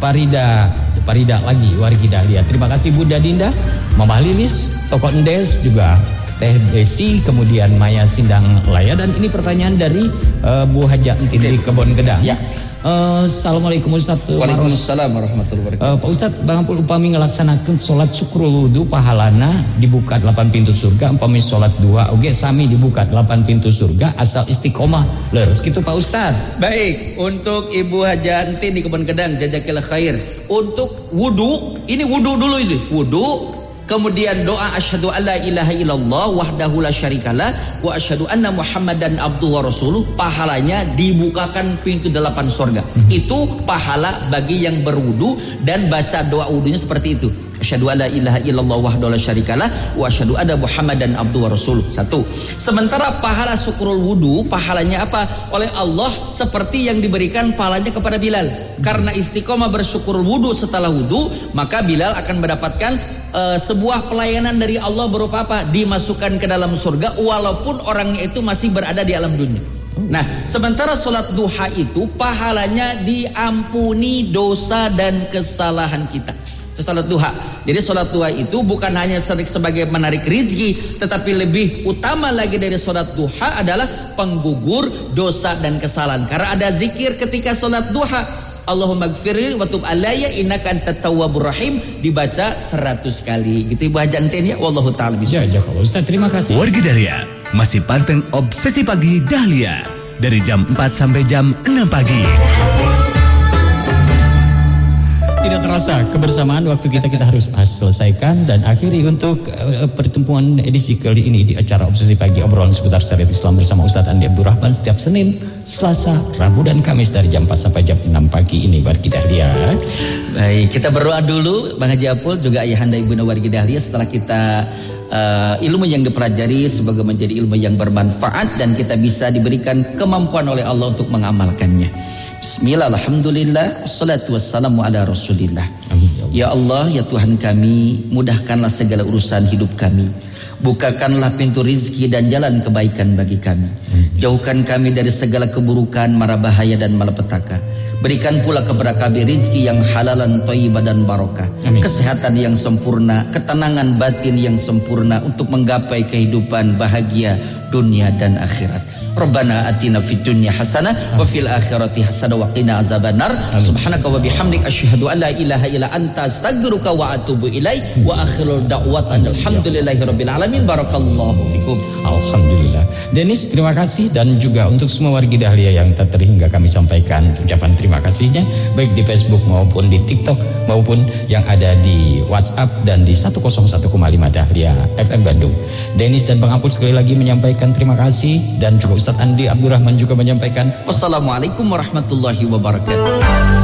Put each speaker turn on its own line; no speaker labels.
Farida lagi wargi Dahlia. Terima kasih Bunda Dinda, Mama Lilis, Toko Endes, juga Teh Desi, kemudian Maya Sindang Laya. Dan ini pertanyaan dari Bu Haja Entin di Kebon Gedang.
Ya.
Assalamualaikum Ustaz.
Waalaikumsalam warahmatullahi wabarakatuh.
Pak Ustaz, Bang Ampul upami ngelaksanakan sholat syukrul wudu pahalana dibuka 8 pintu surga, umpami sholat 2 oge sami dibuka 8 pintu surga asal istiqomah leres gitu Pak Ustaz.
Baik, untuk Ibu Haja Entin di Kebon Gedang, jazakillah khair. Untuk wudu, ini wudu dulu ini. Wudu, kemudian doa asyhadu alla ilaha illallah wahdahu la syarikalah wa asyhadu anna muhammadan abduhu wa rasuluh, pahalanya dibukakan pintu 8 surga. Itu pahala bagi yang berwudu dan baca doa wudunya seperti itu. Asyhadu alla ilaha illallah wahdahu la syarikalah wa asyhadu anna muhammadan abduhu wa rasuluh. Satu. Sementara pahala syukrul wudu, pahalanya apa? Oleh Allah seperti yang diberikan pahalanya kepada Bilal. Karena istiqomah bersyukur wudu setelah wudu, maka Bilal akan mendapatkan sebuah pelayanan dari Allah berupa apa? Dimasukkan ke dalam surga walaupun orangnya itu masih berada di alam dunia. Nah, sementara sholat duha itu pahalanya diampuni dosa dan kesalahan kita. Itu sholat duha. Jadi sholat duha itu bukan hanya sebagai menarik rezeki, tetapi lebih utama lagi dari sholat duha adalah penggugur dosa dan kesalahan. Karena ada zikir ketika sholat duha. Allahumma gfirli wa tub alayya innaka antat tawwabur rahim, dibaca 100 kali. Gitu Ibu Haja Entin ya. Wallahu taala bisawab.
Ya, Ustaz, terima kasih.
Wargi Dahlia masih panteng Obsesi Pagi Dahlia dari jam 4 sampai jam 6 pagi.
Tidak terasa kebersamaan waktu kita harus selesaikan dan akhiri untuk pertemuan edisi kali ini di acara Obsesi Pagi, obrolan seputar syariat Islam bersama Ustaz Andi Abdurrahman setiap Senin, Selasa, Rabu dan Kamis dari jam 4 sampai jam 6 pagi ini. Wargi Dahlia.
Baik, kita berdoa dulu Bang Haji Apul, juga Ayahanda Ibunda Wargi Dahlia, setelah kita ilmu yang dipelajari semoga menjadi ilmu yang bermanfaat dan kita bisa diberikan kemampuan oleh Allah untuk mengamalkannya. Bismillah, alhamdulillah, wassalatu wassalamu ala rasulillah.
Amin.
Ya Allah, ya Tuhan kami, mudahkanlah segala urusan hidup kami. Bukakanlah pintu rizki dan jalan kebaikan bagi kami. Jauhkan kami dari segala keburukan, mara bahaya dan malapetaka. Berikan pula kepada kami rizki yang halalan, thayyibah dan barokah. Kesehatan yang sempurna, ketenangan batin yang sempurna untuk menggapai kehidupan bahagia dunia dan akhirat. Rabbana atina fid dunya hasanah wa fil akhirati hasanah wa qina azabannar. Subhanaka wa bihamdik asyhadu an la ilaha illa anta astaghfiruka wa atubu ilaik. Wa akhirul da'watan alhamdulillahi rabbil alamin. Barakallahu fikum.
Alhamdulillah. Dennis, terima kasih, dan juga untuk semua wargi Dahlia yang tak terhingga kami sampaikan ucapan terima kasihnya baik di Facebook maupun di TikTok maupun yang ada di WhatsApp dan di 101,5 Dahlia FM Bandung. Dennis dan Bang Ampul sekali lagi menyampaikan terima kasih, dan juga Ustaz Andi Abdurrahman juga menyampaikan
wassalamualaikum warahmatullahi wabarakatuh.